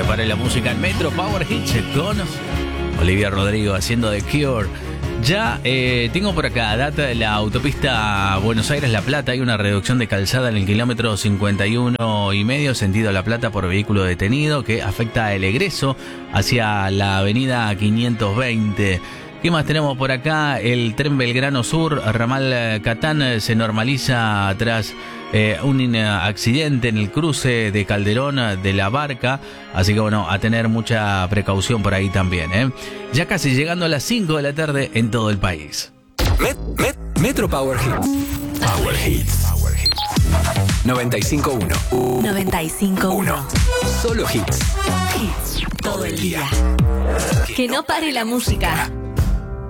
pare la música en Metro Power Hits con Olivia Rodrigo haciendo The Cure. Ya tengo por acá data de la autopista Buenos Aires-La Plata. Hay una reducción de calzada en el kilómetro 51,5 sentido La Plata por vehículo detenido que afecta el egreso hacia la avenida 520. ¿Qué más tenemos por acá? El tren Belgrano Sur, ramal Catán, se normaliza tras un accidente en el cruce de Calderón de la Barca. Así que bueno, a tener mucha precaución por ahí también, ¿eh? Ya casi llegando a las 5 de la tarde en todo el país. Metro Power Hits. Power Hits. 95.1. 95.1. Solo hits. Hits todo el día. Que no pare la música.